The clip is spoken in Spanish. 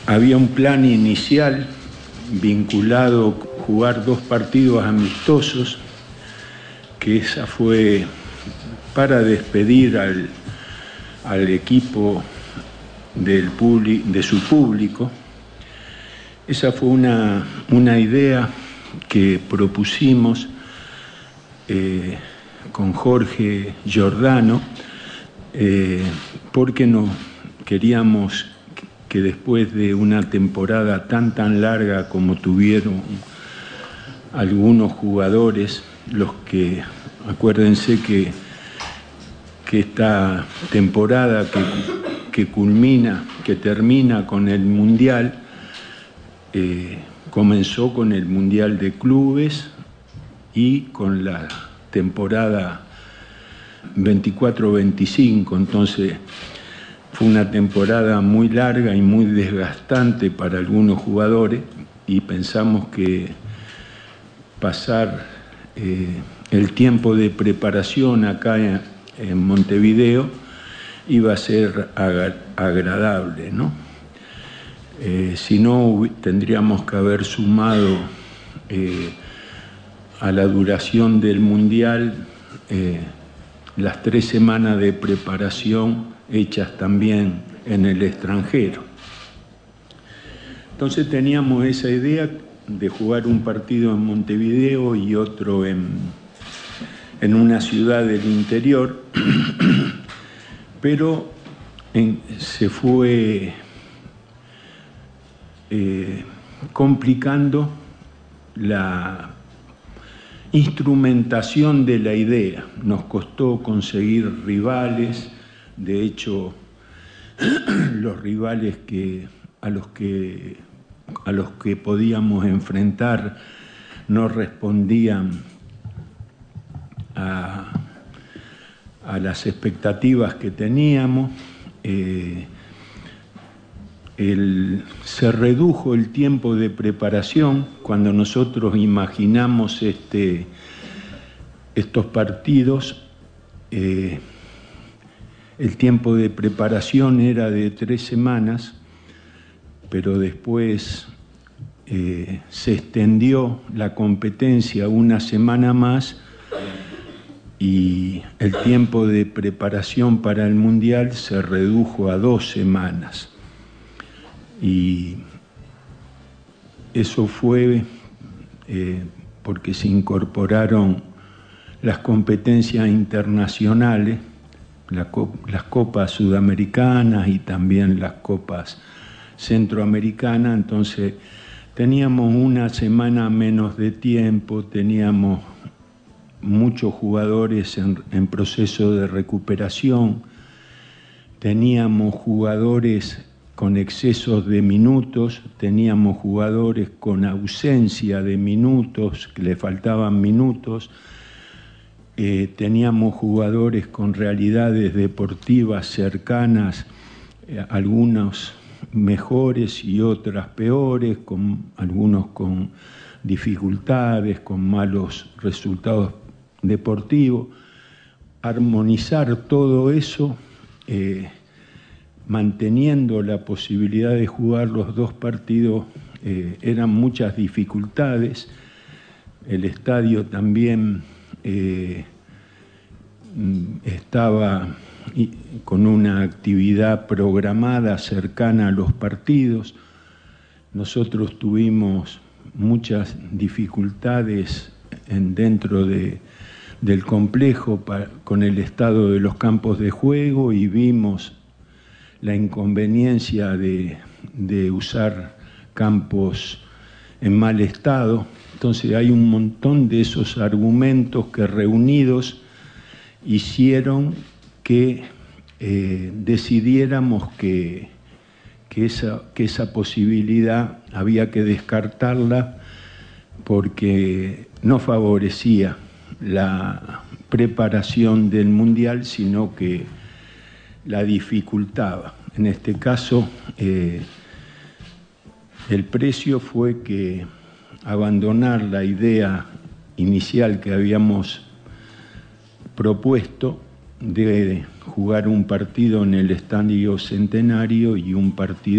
Había un plan inicial vinculado a jugar 2 partidos amistosos, que esa fue para despedir al equipo de su público. Esa fue una idea que propusimos con Jorge Giordano, porque no queríamos que después de una temporada tan larga como tuvieron algunos jugadores, los que, acuérdense que esta temporada que termina con el Mundial, comenzó con el Mundial de Clubes y con la temporada 24-25, entonces fue una temporada muy larga y muy desgastante para algunos jugadores, y pensamos que pasar el tiempo de preparación acá en Montevideo iba a ser agradable, ¿no? Si no, tendríamos que haber sumado a la duración del Mundial las 3 semanas de preparación hechas también en el extranjero. Entonces teníamos esa idea de jugar un partido en Montevideo y otro en una ciudad del interior, pero se fue complicando la instrumentación de la idea. Nos costó conseguir rivales. De hecho, los rivales a los que podíamos enfrentar no respondían a las expectativas que teníamos. Se redujo el tiempo de preparación. Cuando nosotros imaginamos estos partidos, el tiempo de preparación era de 3 semanas, pero después se extendió la competencia 1 semana más y el tiempo de preparación para el Mundial se redujo a 2 semanas. Y eso fue porque se incorporaron las competencias internacionales, las copas sudamericanas y también las copas centroamericanas. Entonces teníamos 1 semana menos de tiempo, teníamos muchos jugadores en proceso de recuperación, teníamos jugadores con excesos de minutos, teníamos jugadores con ausencia de minutos, que le faltaban minutos, teníamos jugadores con realidades deportivas cercanas, algunos mejores y otras peores, algunos con dificultades, con malos resultados deportivos. Armonizar todo eso, manteniendo la posibilidad de jugar los 2 partidos, eran muchas dificultades. El estadio también estaba con una actividad programada cercana a los partidos. Nosotros tuvimos muchas dificultades dentro del complejo con el estado de los campos de juego, y vimos la inconveniencia de usar campos en mal estado. Entonces hay un montón de esos argumentos que reunidos hicieron que decidiéramos que esa posibilidad había que descartarla porque no favorecía la preparación del Mundial, sino que la dificultaba. En este caso, el precio fue que abandonar la idea inicial que habíamos propuesto de jugar un partido en el Estadio Centenario y un partido